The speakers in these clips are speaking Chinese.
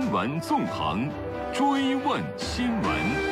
新闻纵横，追问新闻。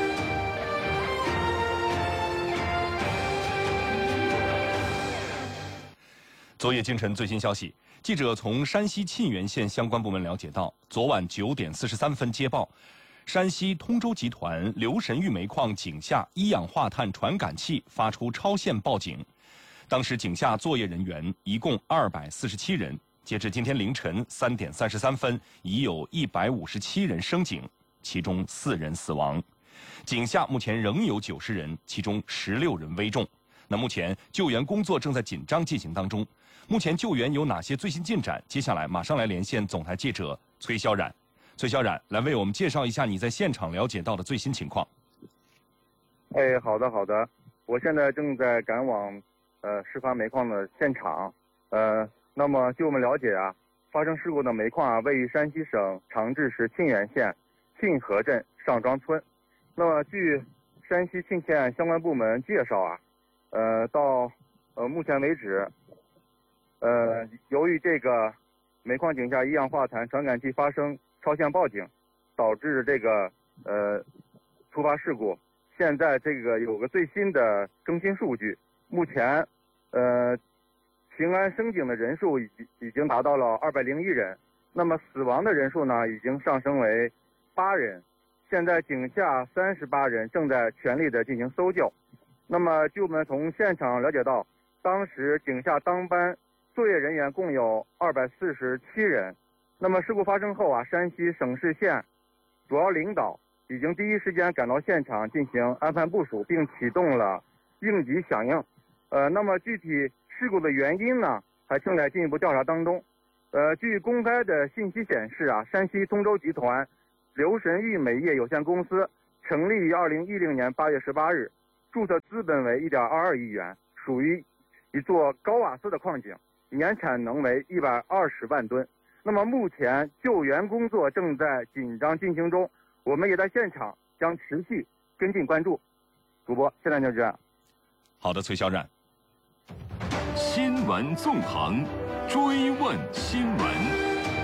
昨夜今晨最新消息，记者从山西沁源县相关部门了解到，昨晚9点43分接报，山西通州集团留神峪煤矿井下一氧化碳传感器发出超限报警。当时井下作业人员一共247人，截至今天凌晨3点33分，已有157人升井，其中4人死亡。井下目前仍有90人，其中16人危重。那目前救援工作正在紧张进行当中。目前救援有哪些最新进展？接下来马上来连线总台记者崔小冉。崔小冉，来为我们介绍一下你在现场了解到的最新情况。 好的，我现在正在赶往事发煤矿的现场。那么据我们了解啊，发生事故的煤矿位于山西省长治市沁源县沁河镇上庄村。那么据山西沁县相关部门介绍啊，到目前为止，由于这个煤矿井下一氧化碳传感器发生超限报警，导致这个突发事故。现在这个有个最新的更新数据，目前平安升井的人数已经达到了201人，那么死亡的人数呢已经上升为8人。现在井下38人正在全力的进行搜救。那么据我们从现场了解到，当时井下当班作业人员共有247人。那么事故发生后啊，山西省市县主要领导已经第一时间赶到现场进行安排部署，并启动了应急响应。那么具体事故的原因呢，还正在进一步调查当中。据公开的信息显示啊，山西通州集团留神峪煤业有限公司成立于2010年8月18日，注册资本为1.22亿元，属于一座高瓦斯的矿井，年产能为120万吨。那么目前救援工作正在紧张进行中，我们也在现场将持续跟进关注。主播，现在就这样。 好的，崔小冉。 新闻纵横，追问新闻。